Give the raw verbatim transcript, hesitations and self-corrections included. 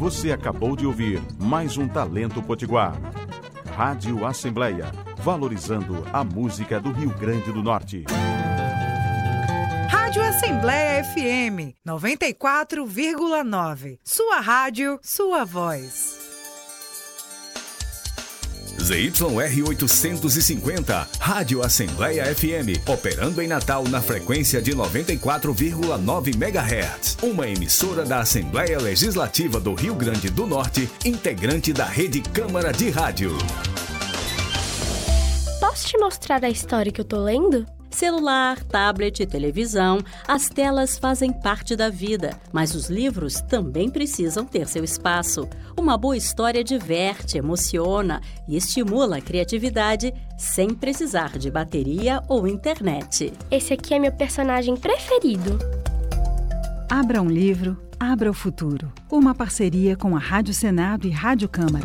Você acabou de ouvir mais um Talento Potiguar. Rádio Assembleia, valorizando a música do Rio Grande do Norte. Rádio Assembleia F M, noventa e quatro vírgula nove. Sua rádio, sua voz. Z Y R oitocentos e cinquenta, Rádio Assembleia F M, operando em Natal na frequência de noventa e quatro vírgula nove megahertz. Uma emissora da Assembleia Legislativa do Rio Grande do Norte, integrante da Rede Câmara de Rádio. Posso te mostrar a história que eu tô lendo? Celular, tablet, televisão, as telas fazem parte da vida, mas os livros também precisam ter seu espaço. Uma boa história diverte, emociona e estimula a criatividade sem precisar de bateria ou internet. Esse aqui é meu personagem preferido. Abra um livro, abra o futuro. Uma parceria com a Rádio Senado e Rádio Câmara.